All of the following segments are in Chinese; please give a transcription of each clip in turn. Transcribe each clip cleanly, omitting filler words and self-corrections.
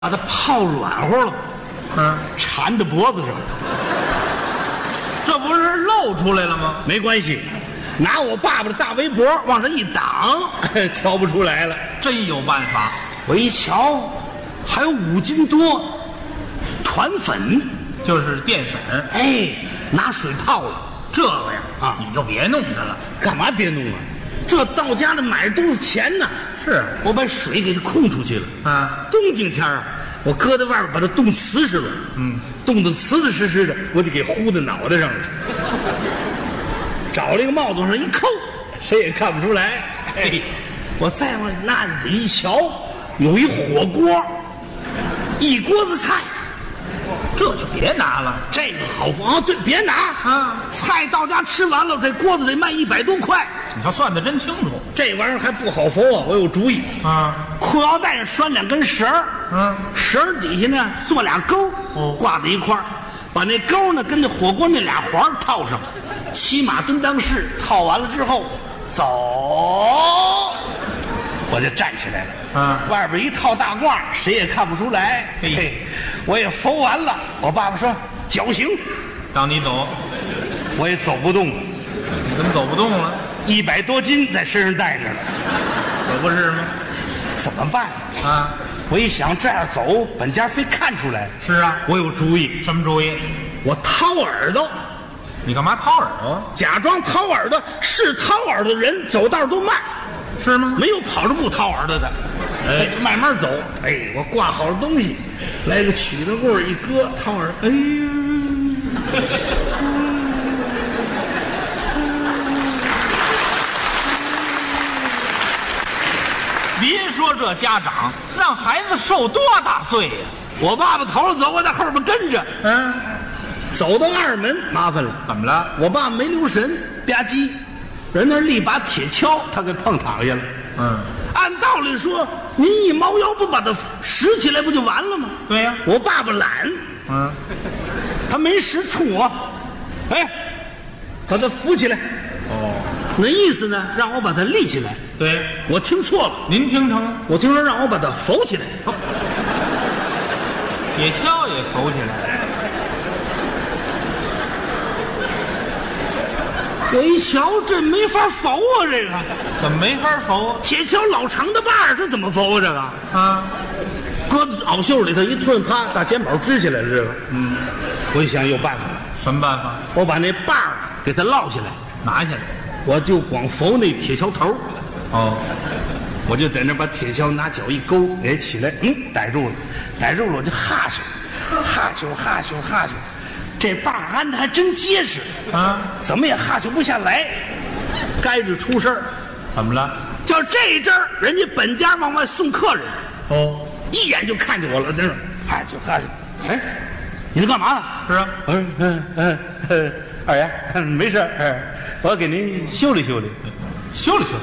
把它泡软和了，缠在脖子上。 这不是露出来了吗？ 没关系，拿我爸爸的大围脖往上一挡，瞧不出来了。 真有办法。 我一瞧，还有5斤多团粉， 就是淀粉。 哎，拿水泡了。 这个呀，你就别弄它了。 干嘛别弄啊？这到家里买的都是钱呢。 是， 我把水给它控出去了。冬景天啊，我搁在外边把它冻瓷实了。冻得瓷瓷实实的，我就给糊在脑袋上了。找了一个帽子往上一扣，谁也看不出来。嘿，我再往那里一瞧，有一火锅，1锅子菜。 这就别拿了， 这个好啊！对，别拿菜到家吃完了，这锅子得卖100多块。 你要算得真清楚， 这玩意儿还不好缝啊！我有主意裤腰带上拴2根绳儿，绳底下呢做2钩，挂在一块儿，把那钩呢跟那火锅那俩环套上，骑马蹲裆式，套完了之后走，我就站起来了。外边一套大褂，谁也看不出来。嘿，我也缝完了。我爸爸说绞刑， 让你走， 我也走不动了。 你怎么走不动了 ？100多斤在身上带着呢， 可不是吗？ 怎么办我一想这样走，本家非看出来。 是啊， 我有主意。 什么主意？ 我掏耳朵。 你干嘛掏耳朵？ 假装掏耳朵，是掏耳朵的人走道都慢。 是吗？没有跑着不掏耳朵的，慢慢走。我挂好了东西，来个曲子棍一搁，掏耳。 别说这家长让孩子受多大罪呀！ 我爸爸头了走，我在后边跟着。走到2门麻烦了。 怎么了？ 我爸没留神，吧唧，人那立把铁锹，他给碰躺下了。按道理说，您一猫腰不把它拾起来不就完了吗？ 对呀。 我爸爸懒，他没拾，冲我，把它扶起来。那意思呢，让我把它立起来。 对， 我听错了。 您听成了？ 我听说让我把它浮起来。 铁锹也浮起来。 我一瞧，这没法浮啊！这个怎么没法浮啊？ 铁锹老长的把儿，这怎么浮啊？这个搁在袄袖里头一吞，啪，大肩膀支起来了。这个我一想有办法。 什么办法？ 我把那把儿给它落下来， 拿下来， 我就光浮那铁锹头。我就在那把铁锹拿脚一勾，给起来，逮住了，我就哈咻，这把儿安的还真结实怎么也哈咻不下来，该着出声。 怎么了？ 就这一阵儿，人家本家往外送客人，一眼就看见我了，真是哈咻。你这干嘛呢？ 是啊， 二爷，没事我给您修理。 修理。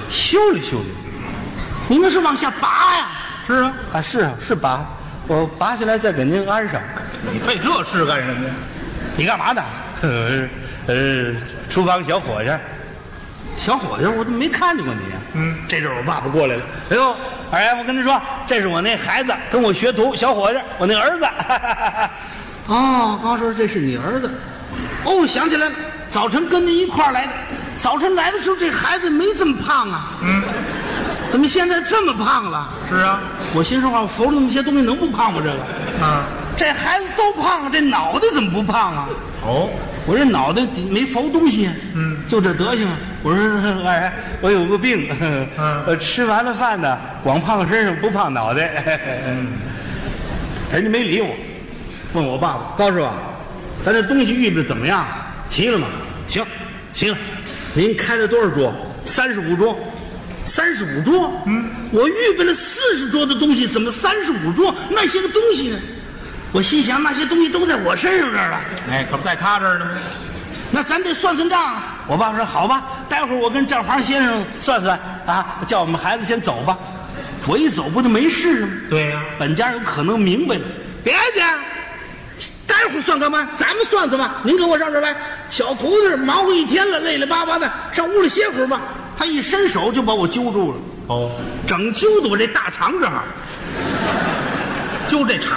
您那是往下拔呀？ 是啊， 是拔，我拔下来再给您安上。 你费这事干什么呀？ 你干嘛的？厨房小伙计。小伙计，我怎么没看见过你啊？这阵我爸爸过来了。哎呦，二爷，我跟您说，这是我那孩子，跟我学徒，小伙计，我那儿子。刚说这是你儿子。想起来了，早晨跟您一块儿来的。早晨来的时候，这孩子没这么胖啊。怎么现在这么胖了？ 是啊， 我心说话，我浮了那么些东西，能不胖吗？这个这孩子都胖，这脑袋怎么不胖啊？我这脑袋没浮东西，就这德行。我说二爷，我有个病，我吃完了饭呢，光胖身上不胖脑袋。人家没理我，问我爸爸高师傅，咱这东西预备怎么样？齐了吗？行，齐了。您开了多少桌？35桌。35桌？我预备了40桌的东西，怎么35桌？那些个东西呢？我心想，那些东西都在我身上这儿了。 可不在他这儿呢吗？ 那咱得算账啊。我爸说好吧，待会儿我跟账行先生算算叫我们孩子先走吧。我一走不就没事了吗？ 对呀， 本家有可能明白了。别介，待会儿算干嘛？咱们算吧。您跟我上这儿来。小徒弟忙活一天了，累累巴巴的，上屋里歇会儿吧。他一伸手就把我揪住了，整揪到我这大肠这儿，就修这茶